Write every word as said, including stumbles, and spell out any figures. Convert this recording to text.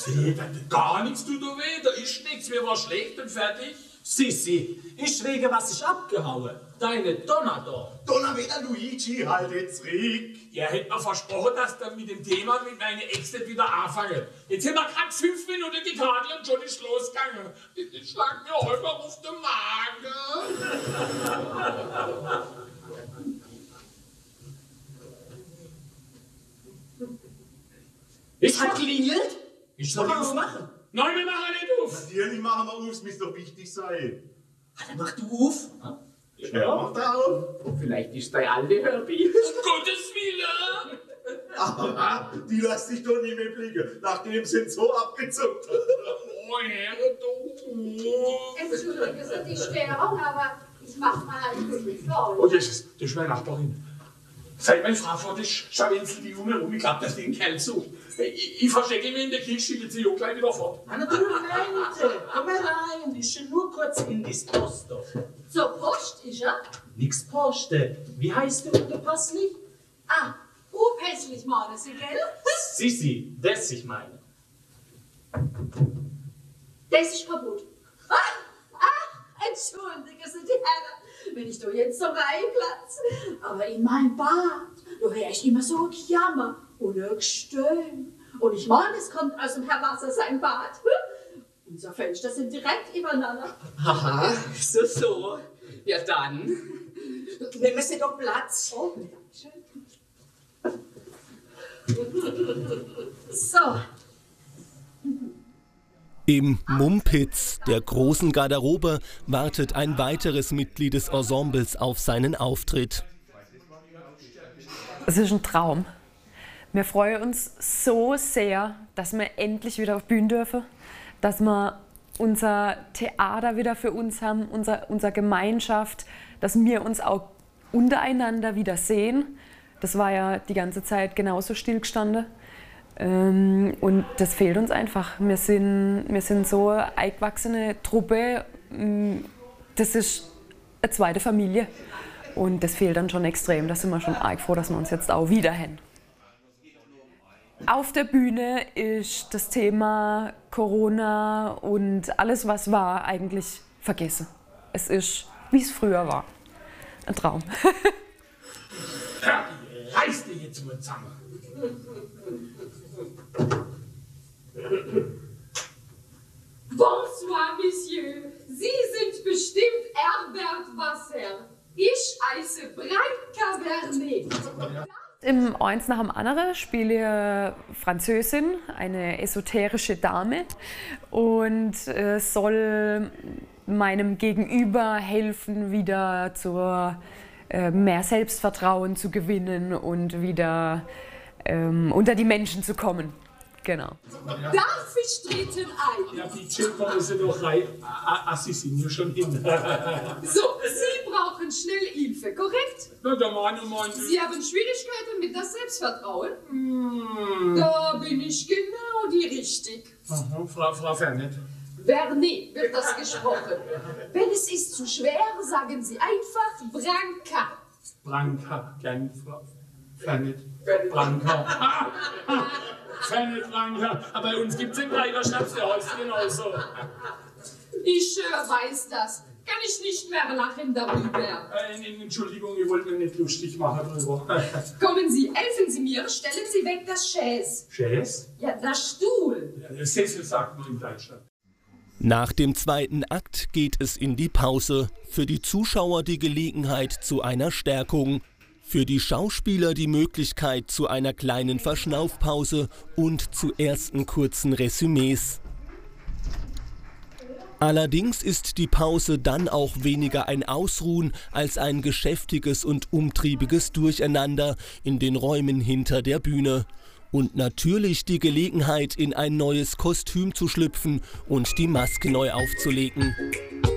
Sie, gar nichts tut da weh, da ist nichts, mir war schlecht und fertig. Sissi, ist wegen was ich abgehauen. Deine Donna da. Donnerwetter Luigi, halt jetzt Rick. Er hätte mir versprochen, dass er mit dem Thema mit meiner Ex nicht wieder anfangen. Jetzt haben wir gerade fünf Minuten die Karte und schon ist losgegangen. Ich schlag mir heute auf den Magen. Es hat klingelt. Ich soll die aufmachen. Nein, wir machen nicht auf. Natürlich machen wir auf, es muss doch wichtig sein. Ah, dann mach du auf. Ja, mach da auf. Vielleicht ist dein alte Herbie. Um Gottes Willen. Aber die lässt sich doch nicht mehr blicken, nachdem sie ihn so abgezuckt hat. Oh, Herr, du. Entschuldigen Sie die Störung, aber ich mach mal ein bisschen voll. Oh, das ist, das ist meine Nachbarin. Seit meine Frau vor, das scharwenzelt die um herum. Ich glaub, das den Kerl zu. Ich, ich verstecke mich in der Küche, jetzt sie auch gleich wieder fort. Anna, du Leute, komm mal rein. Ich will nur kurz in die Post. Zur Post ist er? Nix Poste. Wie heißt du ungepasslich? Ah, unpässlich meinen Sie, gell? Sissi, das ich meine. Das ist kaputt. Ah, ah, entschuldigen Sie, die Herren, wenn ich da jetzt so reinplatze. Aber in mein Bad, da höre ich immer so ein Jammer und ein Gestöhn. Und ich meine, es kommt aus dem Herr Wasser sein Bad. Unser Fenster sind direkt übereinander. Haha, so, so. Ja dann, nehmen Sie doch Platz. Oh, so. Im Mumpitz, der großen Garderobe, wartet ein weiteres Mitglied des Ensembles auf seinen Auftritt. Es ist ein Traum. Wir freuen uns so sehr, dass wir endlich wieder auf Bühne dürfen, dass wir unser Theater wieder für uns haben, unser, unsere Gemeinschaft, dass wir uns auch untereinander wieder sehen. Das war ja die ganze Zeit genauso stillgestanden. Ähm, und das fehlt uns einfach. Wir sind, wir sind so eine eingewachsene Truppe. Das ist eine zweite Familie. Und das fehlt dann schon extrem. Da sind wir schon arg froh, dass wir uns jetzt auch wieder haben. Auf der Bühne ist das Thema Corona und alles, was war, eigentlich vergessen. Es ist, wie es früher war. Ein Traum. Ja, reiß dich jetzt mal zusammen. Bonsoir, Monsieur. Sie sind bestimmt Herbert Wasser. Ich heiße Branka Vernet. Im Eins nach dem anderen spiele ich Französin, eine esoterische Dame, und äh, soll meinem Gegenüber helfen, wieder zur äh, mehr Selbstvertrauen zu gewinnen und wieder ähm, unter die Menschen zu kommen. Genau. Darf ich treten ein? Ja, bitte, kommen Sie doch rein. Ah, ah, Sie sind ja schon hin. So, Sie brauchen schnell Hilfe, korrekt? Na, der Mann und Mann. Sie haben Schwierigkeiten mit das Selbstvertrauen? Hm. Da bin ich genau die Richtige. Aha, Frau, Frau Vernet. Vernet wird das gesprochen. Wenn es ist zu schwer, sagen Sie einfach Branka. Branka, gern Frau Vernet. Branka. Ah, ah. Vernet, Branka. Aber bei uns gibt es im Breiter Schnaps, der heißt genauso. Ich äh, weiß das. Kann ich nicht mehr lachen darüber. Äh, Entschuldigung, ich wollte mir nicht lustig machen drüber. Kommen Sie, helfen Sie mir, stellen Sie weg das Chaise. Chaise? Ja, das Stuhl. Ja, Sessel sagt man in Deutschland. Nach dem zweiten Akt geht es in die Pause. Für die Zuschauer die Gelegenheit zu einer Stärkung. Für die Schauspieler die Möglichkeit zu einer kleinen Verschnaufpause und zu ersten kurzen Resümees. Allerdings ist die Pause dann auch weniger ein Ausruhen als ein geschäftiges und umtriebiges Durcheinander in den Räumen hinter der Bühne. Und natürlich die Gelegenheit, in ein neues Kostüm zu schlüpfen und die Maske neu aufzulegen.